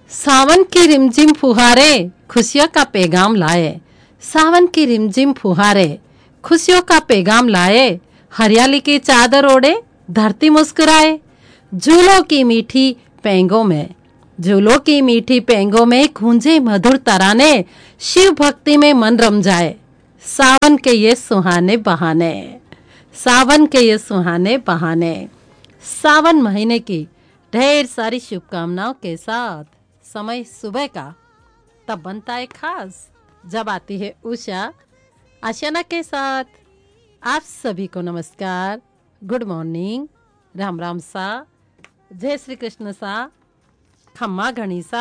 सावन की रिमझिम फुहारे खुशियों का पैगाम लाए। सावन की रिमझिम फुहारे खुशियों का पैगाम लाए। हरियाली की चादर ओढ़े धरती मुस्कुराए। झूलों की मीठी पेंगों में झूलों की मीठी पेंगों में गूंजे मधुर तराने। शिव भक्ति में मन रम जाए। सावन के ये सुहाने बहाने, सावन के ये सुहाने बहाने। सावन महीने की ढेर सारी शुभकामनाओं के साथ समय सुबह का तब बनता है खास जब आती है उषा आशियाना के साथ। आप सभी को नमस्कार, गुड मॉर्निंग, राम राम सा, जय श्री कृष्ण सा, खम्मा घनी सा।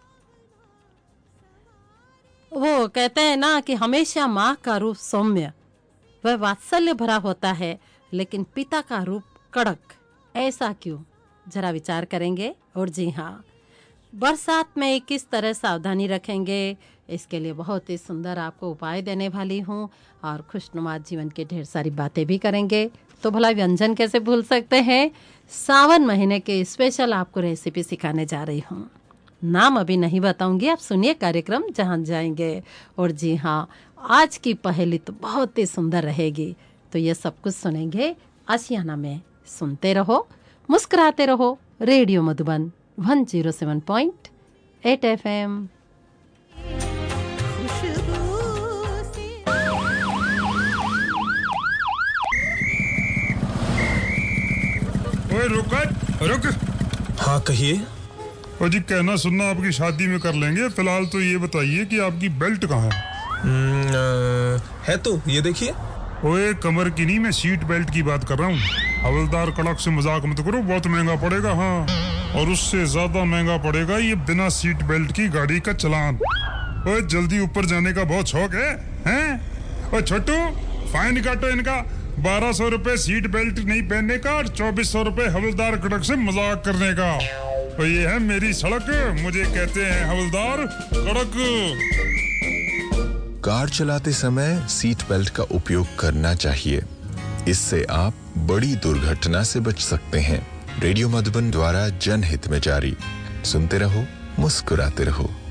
वो कहते हैं ना कि हमेशा माँ का रूप सौम्य वह वात्सल्य भरा होता है, लेकिन पिता का रूप कड़क। ऐसा क्यों, जरा विचार करेंगे। और जी हाँ, बरसात में किस तरह सावधानी रखेंगे, इसके लिए बहुत ही सुंदर आपको उपाय देने वाली हूँ और खुशनुमा जीवन के ढेर सारी बातें भी करेंगे। तो भला व्यंजन कैसे भूल सकते हैं। सावन महीने के स्पेशल आपको रेसिपी सिखाने जा रही हूँ। नाम अभी नहीं बताऊंगी, आप सुनिए कार्यक्रम जहाँ जाएंगे। और जी हाँ, आज की पहेली तो बहुत ही सुंदर रहेगी। तो ये सब कुछ सुनेंगे आशियाना में। सुनते रहो, मुस्कुराते रहो। Radio Madhuban 107.8 FM। ओए रुक। हाँ कहिए। ओ जी, कहना सुनना आपकी शादी में कर लेंगे। फिलहाल तो ये बताइए कि आपकी बेल्ट कहाँ है? है तो ये देखिए। ओए कमर की नहीं, मैं सीट बेल्ट की बात कर रहा हूँ। हवलदार कड़क से मजाक मत करो, बहुत महंगा पड़ेगा। हाँ, और उससे ज्यादा महंगा पड़ेगा ये बिना सीट बेल्ट की गाड़ी का चालान। ओए जल्दी ऊपर जाने का बहुत शौक है, हैं? ओए छोटू, फाइन काटो इनका। 1200 रुपए सीट बेल्ट नहीं पहनने का और 2400 रुपए हवलदार कड़क से मजाक करने का। तो ये है मेरी सड़क, मुझे कहते हैं हवलदार कड़क। कार चलाते समय सीट बेल्ट का उपयोग करना चाहिए। इससे आप बड़ी दुर्घटना से बच सकते हैं। रेडियो मधुबन द्वारा जनहित में जारी। सुनते रहो, मुस्कुराते रहो।